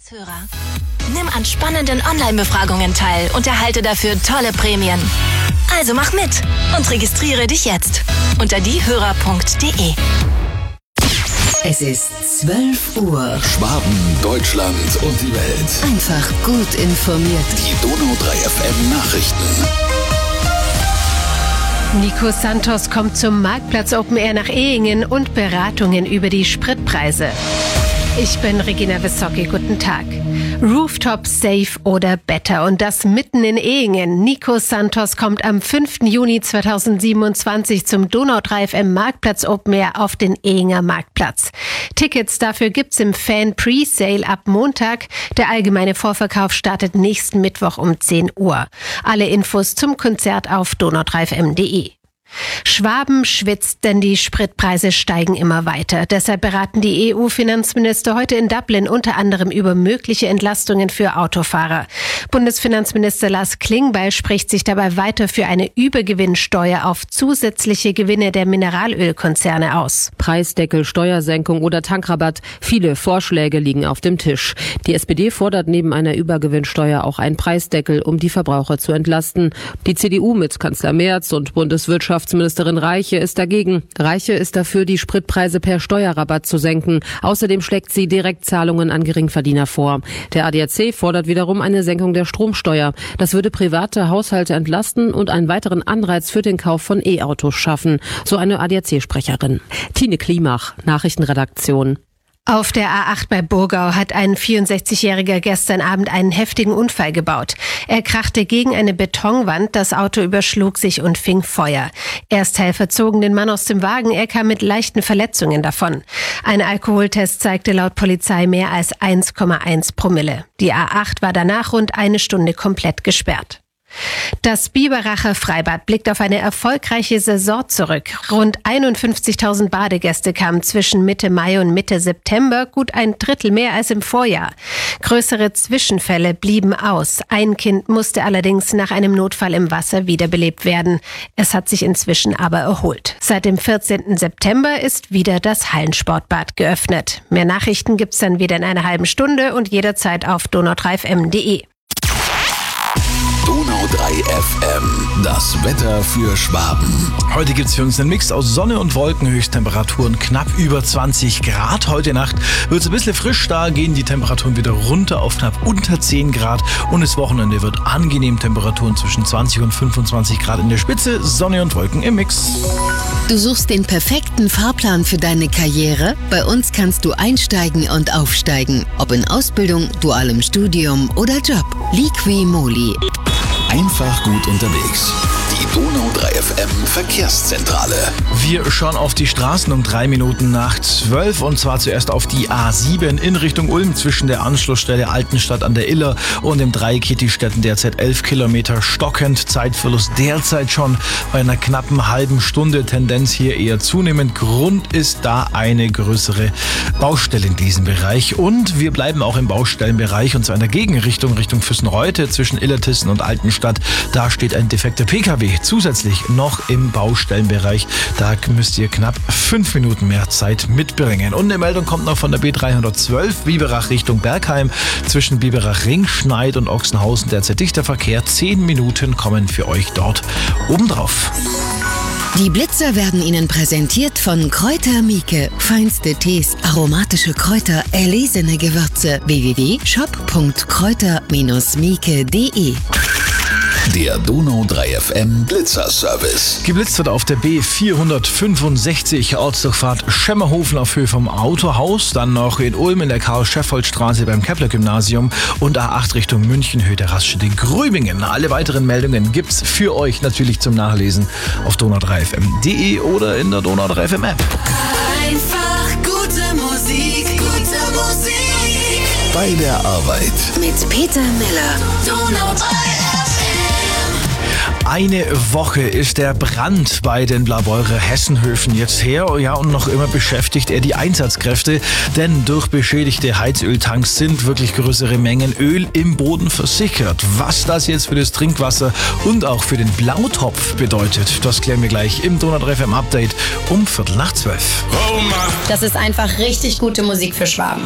Hörer. Nimm an spannenden Online-Befragungen teil und erhalte dafür tolle Prämien. Also mach mit und registriere dich jetzt unter diehörer.de. Es ist 12 Uhr. Schwaben, Deutschland und die Welt. Einfach gut informiert. Die Donau 3 FM Nachrichten. Nico Santos kommt zum Marktplatz Open Air nach Ehingen und Beratungen über die Spritpreise. Ich bin Regina Wissocki, guten Tag. Rooftop safe oder better und das mitten in Ehingen. Nico Santos kommt am 5. Juni 2027 zum Donau 3 FM Marktplatz Open Air auf den Ehinger Marktplatz. Tickets dafür gibt's im Fan Presale ab Montag. Der allgemeine Vorverkauf startet nächsten Mittwoch um 10 Uhr. Alle Infos zum Konzert auf donau3fm.de. Schwaben schwitzt, denn die Spritpreise steigen immer weiter. Deshalb beraten die EU-Finanzminister heute in Dublin unter anderem über mögliche Entlastungen für Autofahrer. Bundesfinanzminister Lars Klingbeil spricht sich dabei weiter für eine Übergewinnsteuer auf zusätzliche Gewinne der Mineralölkonzerne aus. Preisdeckel, Steuersenkung oder Tankrabatt. Viele Vorschläge liegen auf dem Tisch. Die SPD fordert neben einer Übergewinnsteuer auch einen Preisdeckel, um die Verbraucher zu entlasten. Die CDU mit Kanzler Merz und Bundeswirtschaftsministerin Reiche ist dagegen. Reiche ist dafür, die Spritpreise per Steuerrabatt zu senken. Außerdem schlägt sie Direktzahlungen an Geringverdiener vor. Der ADAC fordert wiederum eine Senkung der Stromsteuer. Das würde private Haushalte entlasten und einen weiteren Anreiz für den Kauf von E-Autos schaffen. So eine ADAC-Sprecherin. Tine Klimach, Nachrichtenredaktion. Auf der A8 bei Burgau hat ein 64-Jähriger gestern Abend einen heftigen Unfall gebaut. Er krachte gegen eine Betonwand, das Auto überschlug sich und fing Feuer. Ersthelfer zogen den Mann aus dem Wagen, er kam mit leichten Verletzungen davon. Ein Alkoholtest zeigte laut Polizei mehr als 1,1 Promille. Die A8 war danach rund eine Stunde komplett gesperrt. Das Biberacher Freibad blickt auf eine erfolgreiche Saison zurück. Rund 51.000 Badegäste kamen zwischen Mitte Mai und Mitte September, gut ein Drittel mehr als im Vorjahr. Größere Zwischenfälle blieben aus. Ein Kind musste allerdings nach einem Notfall im Wasser wiederbelebt werden. Es hat sich inzwischen aber erholt. Seit dem 14. September ist wieder das Hallensportbad geöffnet. Mehr Nachrichten gibt's dann wieder in einer halben Stunde und jederzeit auf donau3fm.de. Donau 3 FM, das Wetter für Schwaben. Heute gibt es für uns einen Mix aus Sonne und Wolken, Höchsttemperaturen knapp über 20 Grad. Heute Nacht wird es ein bisschen frisch, da gehen die Temperaturen wieder runter auf knapp unter 10 Grad. Und das Wochenende wird angenehm, Temperaturen zwischen 20 und 25 Grad in der Spitze, Sonne und Wolken im Mix. Du suchst den perfekten Fahrplan für deine Karriere? Bei uns kannst du einsteigen und aufsteigen. Ob in Ausbildung, dualem Studium oder Job. Liqui-Moly. Einfach gut unterwegs. Die Donau 3 FM Verkehrszentrale. Wir schauen auf die Straßen um 3 Minuten nach 12 und zwar zuerst auf die A7 in Richtung Ulm zwischen der Anschlussstelle Altenstadt an der Iller und dem Dreieck Kittistetten derzeit 11 Kilometer stockend. Zeitverlust derzeit schon bei einer knappen halben Stunde. Tendenz hier eher zunehmend. Grund ist da eine größere Baustelle in diesem Bereich. Und wir bleiben auch im Baustellenbereich und zwar in der Gegenrichtung, Richtung Füssenreute zwischen Illertissen und Altenstadt. Da steht ein defekter PKW zusätzlich noch im Baustellenbereich. Da müsst ihr knapp 5 Minuten mehr Zeit mitbringen. Und eine Meldung kommt noch von der B312 Biberach Richtung Bergheim. Zwischen Biberach Ringschneid und Ochsenhausen derzeit dichter Verkehr. 10 Minuten kommen für euch dort obendrauf. Die Blitzer werden Ihnen präsentiert von Kräuter Mieke. Feinste Tees, aromatische Kräuter, erlesene Gewürze. www.shop.kräuter-mieke.de. Der Donau 3 FM Blitzerservice. Geblitzt wird auf der B465 Ortsdurchfahrt Schemmerhofen auf Höhe vom Autohaus, dann noch in Ulm in der Karl-Scheffold-Straße beim Kepler-Gymnasium und A8 Richtung München, Höhe der Raststätte Gröbingen. Alle weiteren Meldungen gibt's für euch natürlich zum Nachlesen auf donau3fm.de oder in der Donau 3 FM App. Einfach gute Musik, gute Musik. Bei der Arbeit. Mit Peter Miller. Donau 3 Eine Woche ist der Brand bei den Blaubeurer Hessenhöfen jetzt her, ja, und noch immer beschäftigt er die Einsatzkräfte, denn durch beschädigte Heizöltanks sind wirklich größere Mengen Öl im Boden versickert. Was das jetzt für das Trinkwasser und auch für den Blautopf bedeutet, das klären wir gleich im Donau 3 FM Update um 11:45. Das ist einfach richtig gute Musik für Schwaben.